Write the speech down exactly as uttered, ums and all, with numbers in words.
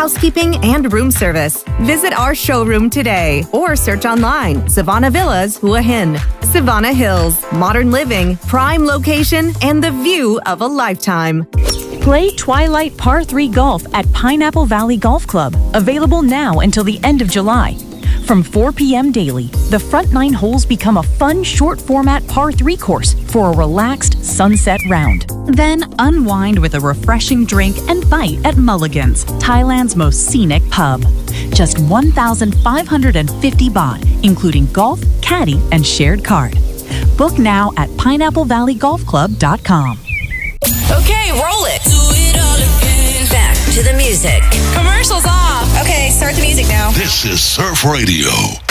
housekeeping, and room service. Visit our showroom today or search online. Savannah Villas, Hua Hin. Savannah Hills, modern living, prime location, and the view of a lifetime. Play Twilight Par three Golf at Pineapple Valley Golf Club. Available now until the end of July. From four p.m. daily, the front nine holes become a fun short-format par three course for a relaxed sunset round. Then unwind with a refreshing drink and bite at Mulligan's, Thailand's most scenic pub. Just one thousand five hundred fifty baht, including golf, caddy, and shared cart. Book now at pineapple valley golf club dot com. Okay, roll it. Do it all again. Back to the music. Commercials off. Okay, start the music now. This is Surf Radio.